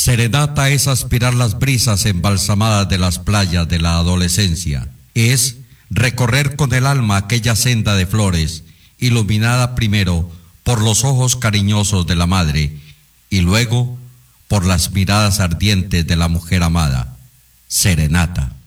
Serenata es aspirar las brisas embalsamadas de las playas de la adolescencia. Es recorrer con el alma aquella senda de flores, iluminada primero por los ojos cariñosos de la madre y luego por las miradas ardientes de la mujer amada. Serenata.